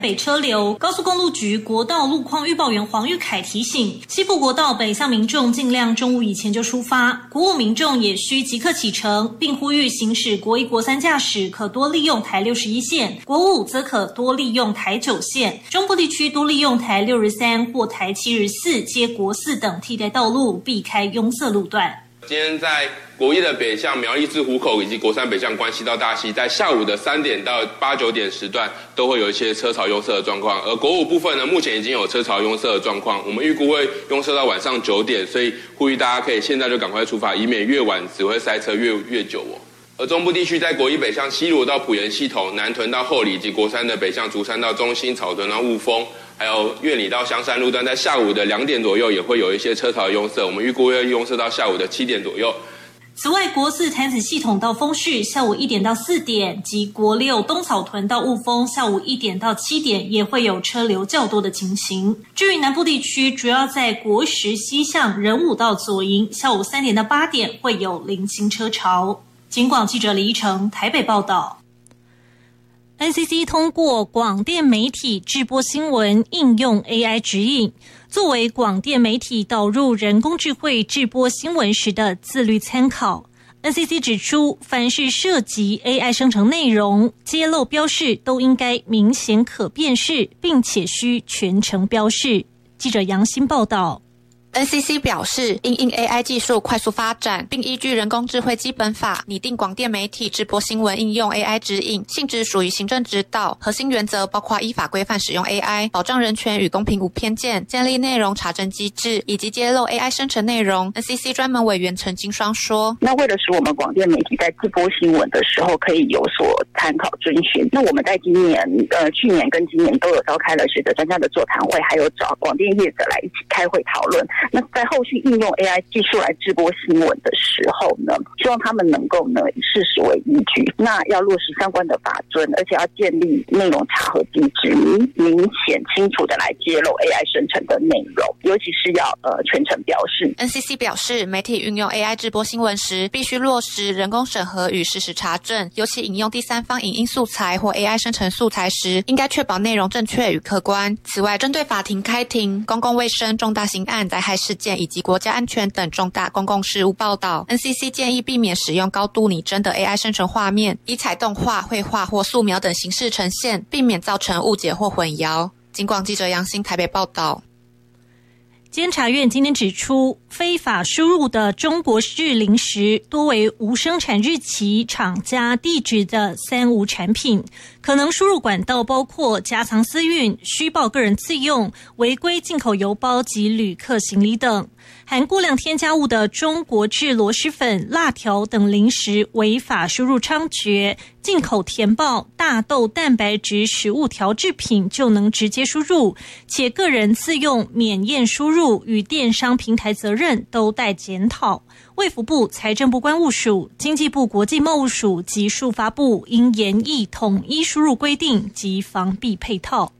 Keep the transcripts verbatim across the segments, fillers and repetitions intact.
北车流。高速公路局国道路况预报员黄玉凯提醒，西部国道北向民众尽量中午以前就出发，国五民众也需即刻启程，并呼吁行驶国一国三驾驶可多利用台六十一线，国五则可多利用台九线，中部地区多利用台六十三或台七十四接国四等替代道路，避开拥塞路段。 今天在国一的北向苗栗至湖口以及国三北向关西到大溪，在下午的三点到八九点时段都会有一些车潮拥塞的状况。而国五部分呢，目前已经有车潮拥塞的状况，我们预估会拥塞到晚上九点，所以呼吁大家可以现在就赶快出发，以免越晚只会塞车越越久哦。而中部地区在国一北向西螺到埔盐系统、南屯到后里以及国三的北向竹山到中心、草屯到雾峰，还有苑里到香山路段，在下午的两点左右也会有一些车潮拥塞，我们预估会拥塞到下午的七点左右。 此外，国四潭子系统到丰序下午一点到四点，及国六东草屯到雾峰下午一点到七点也会有车流较多的情形。至于南部地区，主要在国十西向仁武到左营下午三点到八点会有零星车潮。警广记者李依成台北报道。N C C 通过广电媒体制播新闻应用 A I 指引，作为广电媒体导入人工智慧制播新闻时的自律参考。N C C 指出，凡是涉及 A I 生成内容，揭露标示都应该明显可辨识，并且需全程标示。记者杨欣报道。 N C C 表示，因应 A I 技术快速发展，并依据人工智慧基本法拟定广电媒体直播新闻应用 A I 指引，性质属于行政指导，核心原则包括依法规范使用 A I， 保障人权与公平无偏见，建立内容查证机制，以及揭露 A I 生成内容。N C C 专门委员陈金双说， 那为了使我们广电媒体在直播新闻的时候可以有所参考遵循，那我们在今年呃去年跟今年都有召开了学者专家的座谈会，还有找广电业者来一起开会讨论。那在后续应用 A I 技术来直播新闻的时候呢，希望他们能够呢以事实为依据，那要落实相关的法遵，而且要建立内容查核机制，明显清楚的来揭露 A I 生成的内容，尤其是要呃全程标示。 N C C 表示，媒体运用 A I 直播新闻时，必须落实人工审核与事实查证，尤其引用第三方影音素材或 A I 生成素材时，应该确保内容正确与客观。此外，针对法庭开庭、公共卫生、重大刑案、灾害事件以及国家安全等重大公共事务报道， N C C 建议避免使用高度拟真的 A I 生成画面，以彩动画、绘画或素描等形式呈现，避免造成误解或混淆。警广记者杨欣台北报道。 监察院今天指出，非法输入的中国式零食多为无生产日期、厂家、地址的三无产品，可能输入管道包括夹藏私运、虚报个人自用、违规进口邮包及旅客行李等。含过量添加物的中国制螺蛳粉、辣条等零食违法输入猖獗，进口填报大豆蛋白质食物调制品就能直接输入，且个人自用免验输入与电商平台责任都待检讨。卫福部、财政部关务署、经济部国际贸易署及数发部应研议统一输入规定及防弊配套。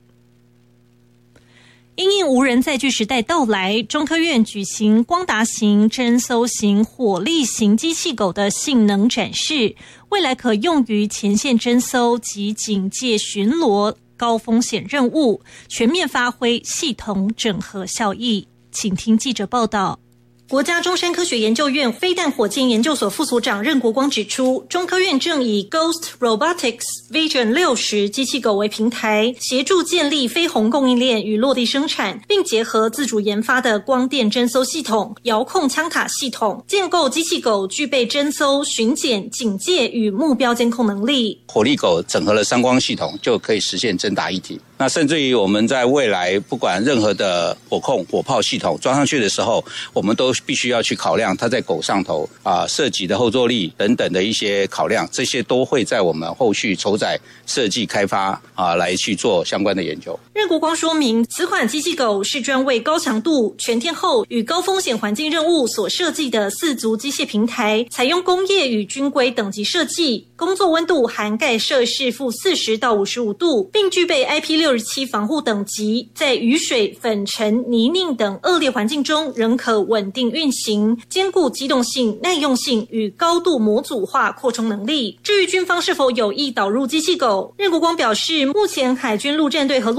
因应无人载具时代到来，中科院举行光达型、侦搜型、火力型机器狗的性能展示，未来可用于前线侦搜及警戒巡逻高风险任务，全面发挥系统整合效益。请听记者报道。国家中山科学研究院飞弹火箭研究所副所长任国光指出，中科院正以 Ghost Robotics Vision 六十机器狗为平台，协助建立飞鸿供应链与落地生产，并结合自主研发的光电侦搜系统、遥控枪塔系统，建构机器狗具备侦搜、巡检、警戒与目标监控能力。 火力狗整合了三光系统，就可以实现侦打一体。那甚至于我们在未来不管任何的火控、火炮系统装上去的时候，我们都必须要去考量它在狗上头啊射击的后坐力等等的一些考量，这些都会在我们后续筹载设计开发啊来去做相关的研究。 任国光说明，此款机器狗是专为高强度、全天候与高风险环境任务所设计的四足机械平台，采用工业与军规等级设计，工作温度涵盖摄氏负四十到五十五度，并具备 I P 六十七防护等级，在雨水、粉尘、泥泞等恶劣环境中仍可稳定运行，兼顾机动性、耐用性与高度模组化扩充能力。至于军方是否有意导入机器狗，任国光表示，目前海军陆战队和陆